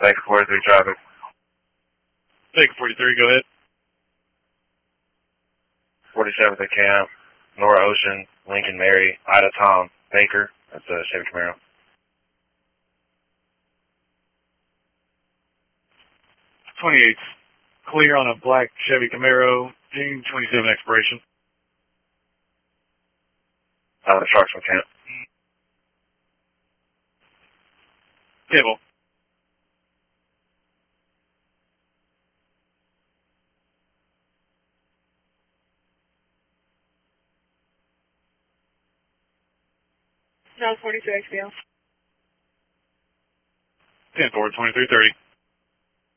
Baker 43 traffic. Baker 43, go ahead. 47th at Camp, Nora Ocean, Lincoln Mary, Ida Tom, Baker. That's a Chevy Camaro. 28th, clear on a black Chevy Camaro, June 27 expiration. The trucks from Camp. Cable. No, 42 XBL. 10-4, 2330.